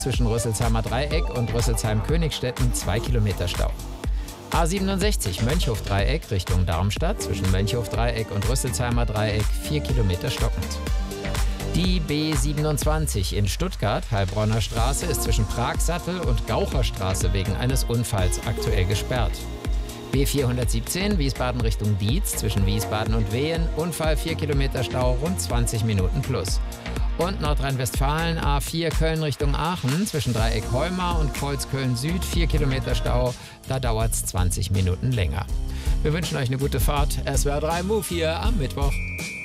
zwischen Rüsselsheimer Dreieck und Rüsselsheim-Königstetten 2 Kilometer Stau. A67 Mönchhof-Dreieck Richtung Darmstadt zwischen Mönchhof-Dreieck und Rüsselsheimer Dreieck 4 Kilometer stockend. Die B27 in Stuttgart, Heilbronner Straße, ist zwischen Pragsattel und Gaucherstraße wegen eines Unfalls aktuell gesperrt. B417 Wiesbaden Richtung Dietz zwischen Wiesbaden und Wehen, Unfall 4 Kilometer Stau, rund 20 Minuten plus. Und Nordrhein-Westfalen A4 Köln Richtung Aachen zwischen Dreieck Heumar und Kreuzköln Süd 4 Kilometer Stau, da dauert es 20 Minuten länger. Wir wünschen euch eine gute Fahrt. SWR 3 Move hier am Mittwoch.